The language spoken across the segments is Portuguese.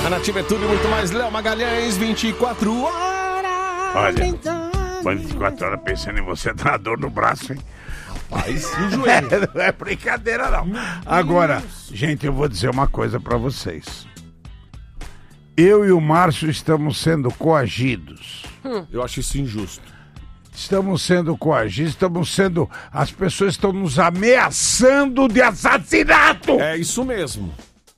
A Nativa é tudo e muito mais. Léo Magalhães, 24 horas. Olha, 24 horas pensando em você, tá na dor no braço, hein? Rapaz, e o joelho? Não é brincadeira, não. Agora, gente, eu vou dizer uma coisa pra vocês. Eu e o Márcio estamos sendo coagidos. Eu acho isso injusto. Estamos sendo coagidos, as pessoas estão nos ameaçando de assassinato. É isso mesmo.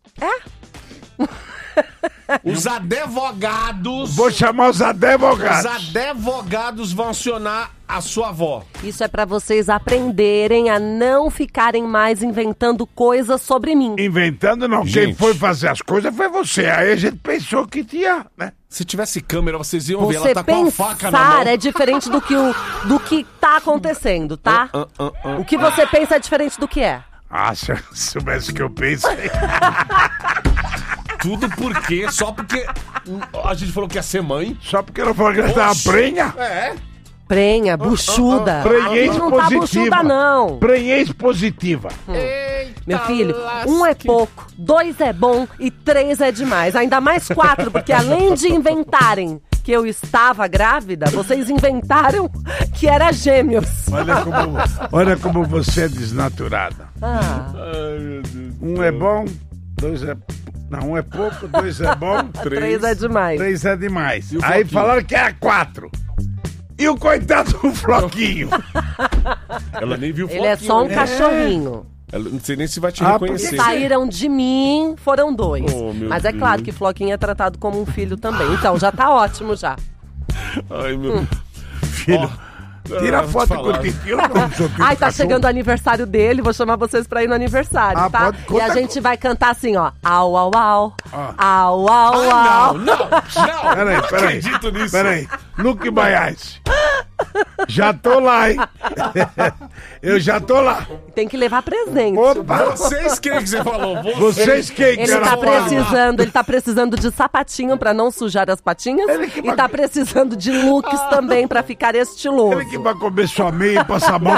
Os advogados... Vou chamar os advogados. Os advogados vão acionar a sua avó. Isso é pra vocês aprenderem a não ficarem mais inventando coisas sobre mim. Inventando não, Gente. quem foi fazer as coisas foi você. Aí a gente pensou que tinha, né? Se tivesse câmera, vocês iam ver. Ela Você tá com a faca na pensar mão. é diferente do que tá acontecendo, tá? O que você pensa é diferente do que é. Ah, se eu soubesse o que eu pensei. Tudo porque, só porque a gente falou que ia ser mãe. Só porque ela falou que ela tava prenha. É. Prenha, buchuda. Prenhez Aqui não tá positiva. buchuda, não. Prenhez positiva. Meu filho, 1 é pouco, 2 é bom e 3 é demais. Ainda mais 4, porque além de inventarem que eu estava grávida, vocês inventaram que era gêmeos. Olha como você é desnaturada. Ai, meu Deus. 1 é bom, 2 é... Não, 1 é pouco, 2 é bom, 3 é demais. 3 é demais. E o Aí Floquinho? falaram que era 4. E o coitado do Floquinho? Ela nem viu o Ele é Floquinho, só um né? cachorrinho. Ela não sei nem se vai te Ah, reconhecer. Saíram de mim, foram 2. Oh, meu Mas é Deus. claro que Floquinho é tratado como um filho também. Então, já tá ótimo já. Ai, meu... Filho, tira a vou foto te falar. com o Titi. Eu não sou filho Ai, do tá cachorro. chegando o aniversário dele, vou chamar vocês pra ir no aniversário, Ah, tá? pode, E conta a gente com- vai cantar assim, ó. Au, au, au. Ah. Au, au, Ah, au. não. Peraí. Acredito nisso. Peraí. Luke Baiás. Já tô lá, hein? Eu já tô lá. Tem que levar presente. Opa! Vocês quem que você falou? Vocês quem Ele querem tá falar? precisando de sapatinho pra não sujar as patinhas Ele que e vai- tá precisando de looks também pra ficar estiloso. Ele que vai comer sua meia e passar a mão.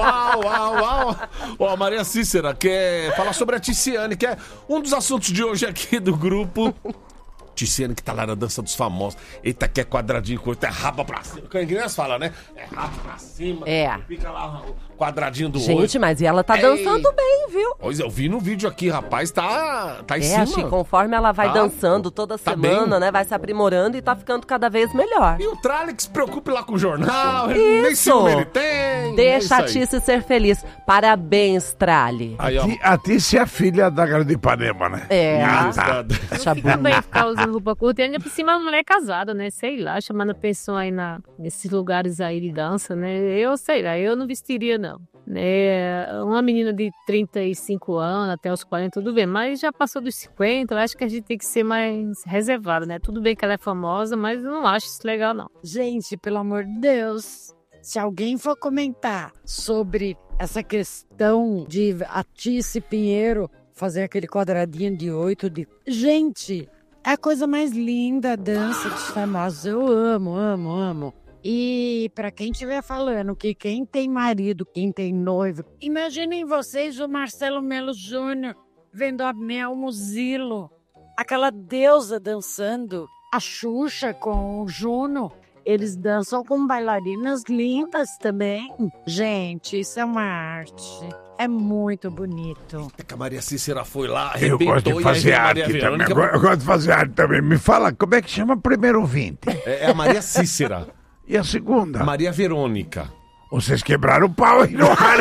Uau. Ó, a Maria Cícera quer falar sobre a Tiziane, que é um dos assuntos de hoje aqui do grupo. Tiziane que tá lá na dança dos famosos. Eita, que é quadradinho com outro, é raba pra cima. Como criança fala, né? É raba pra cima. É. Fica lá o quadradinho do olho. Gente, mas e ela tá Ei. dançando bem, viu? Pois eu vi no vídeo aqui, rapaz, tá em É, cima. acho que conforme ela vai Tá. dançando toda Tá semana, bem. né? Vai se aprimorando e tá ficando cada vez melhor. E o Tralli que se preocupe lá com o jornal, nem Isso. ciúme ele tem. Deixa é a isso aí. Tice ser feliz. Parabéns, Tralli. Aí, ó. A Tice é a filha da Gara de Ipanema, né? É. Tá. Chabu. Também ficar usando roupa curta e ainda por cima a mulher casada, né? Sei lá, chamando a pessoa aí nesses lugares aí de dança, né? Eu sei lá, eu não vestiria não. Né? Uma menina de 35 anos até os 40, tudo bem, mas já passou dos 50, eu acho que a gente tem que ser mais reservado, né? Tudo bem que ela é famosa, mas eu não acho isso legal não. Gente, pelo amor de Deus, se alguém for comentar sobre essa questão de a Tice Pinheiro fazer aquele quadradinho de 8 de... Gente, é a coisa mais linda a dança dos famosos. Eu amo. E pra quem estiver falando que quem tem marido, quem tem noivo, imaginem vocês o Marcelo Melo Júnior vendo a Mel Muzilo, aquela deusa dançando, a Xuxa com o Juno. Eles dançam com bailarinas lindas também. Gente, isso é uma arte. É muito bonito. Que a Maria Cícera foi lá, Eu arrebentou gosto de e aí fazer veio a arte Maria também. Verônica. Eu gosto de fazer arte também. Me fala, como é que chama o primeiro ouvinte? É a Maria Cícera. E a segunda? Maria Verônica. Vocês quebraram o pau aí no ar.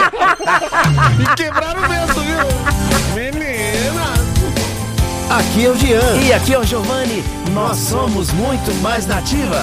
E quebraram mesmo, viu? Menina! Aqui é o Jean. E aqui é o Giovanni. Nós somos muito mais nativa.